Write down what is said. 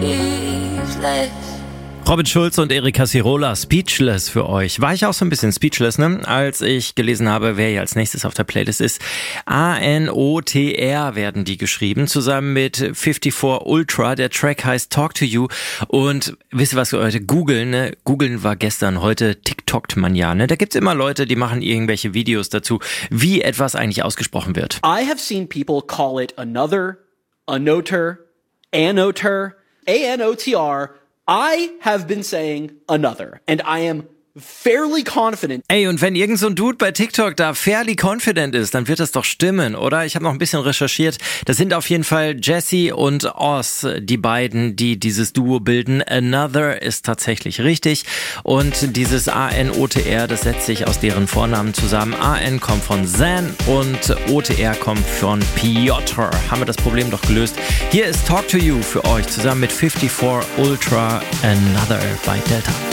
speechless. Robin Schulz und Erika Sirola, Speechless für euch. War ich auch so ein bisschen speechless, ne? Als ich gelesen habe, wer hier als nächstes auf der Playlist ist. ANOTR werden die geschrieben, zusammen mit 54 Ultra. Der Track heißt Talk to You. Und wisst ihr was, Leute? Googeln, ne? Googeln war gestern, heute TikTokt man ja, ne? Da gibt's immer Leute, die machen irgendwelche Videos dazu, wie etwas eigentlich ausgesprochen wird. I have seen people call it another, anoter, anoter, ANOTR. I have been saying another, and I am fairly confident. Ey, und wenn irgend so ein Dude bei TikTok da fairly confident ist, dann wird das doch stimmen, oder? Ich habe noch ein bisschen recherchiert. Das sind auf jeden Fall Jesse und Oz, die beiden, die dieses Duo bilden. Another ist tatsächlich richtig. Und dieses ANOTR, das setzt sich aus deren Vornamen zusammen. AN kommt von Zan und OTR kommt von Piotr. Haben wir das Problem doch gelöst. Hier ist Talk to You für euch, zusammen mit 54 Ultra, Another bei Delta.